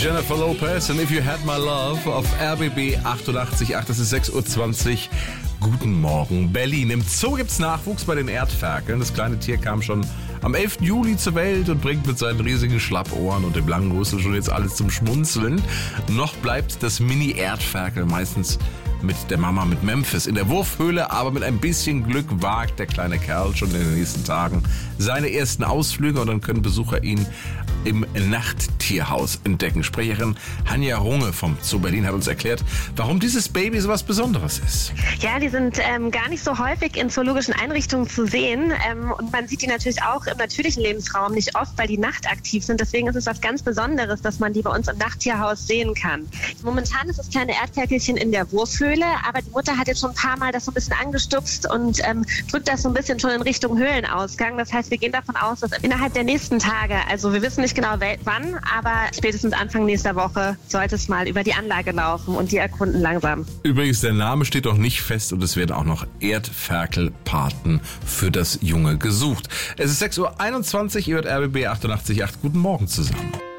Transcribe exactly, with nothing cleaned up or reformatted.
Jennifer Lopez and If You Had My Love auf R B B achtundachtzig Komma acht. Das ist sechs Uhr zwanzig. Guten Morgen, Berlin. Im Zoo gibt's Nachwuchs bei den Erdferkeln. Das kleine Tier kam schon am elften Juli zur Welt und bringt mit seinen riesigen Schlappohren und dem langen Rüssel schon jetzt alles zum Schmunzeln. Noch bleibt das Mini-Erdferkel meistens mit der Mama, mit Memphis in der Wurfhöhle, aber mit ein bisschen Glück wagt der kleine Kerl schon in den nächsten Tagen seine ersten Ausflüge und dann können Besucher ihn im Nachttierhaus entdecken. Sprecherin Hanja Runge vom Zoo Berlin hat uns erklärt, warum dieses Baby so was Besonderes ist. Ja, die sind ähm, gar nicht so häufig in zoologischen Einrichtungen zu sehen ähm, und man sieht die natürlich auch im natürlichen Lebensraum nicht oft, weil die nachtaktiv sind. Deswegen ist es was ganz Besonderes, dass man die bei uns im Nachttierhaus sehen kann. Momentan ist das kleine Erdferkelchen in der Wurfhöhle, aber die Mutter hat jetzt schon ein paar Mal das so ein bisschen angestupst und ähm, drückt das so ein bisschen schon in Richtung Höhlenausgang. Das heißt, wir gehen davon aus, dass innerhalb der nächsten Tage, also wir wissen nicht genau wann, aber spätestens Anfang nächster Woche sollte es mal über die Anlage laufen und die erkunden langsam. Übrigens, der Name steht noch nicht fest und es werden auch noch Erdferkelpaten für das Junge gesucht. Es ist sechs Uhr einundzwanzig, ihr hört R B B achtundachtzig Komma acht. Guten Morgen zusammen.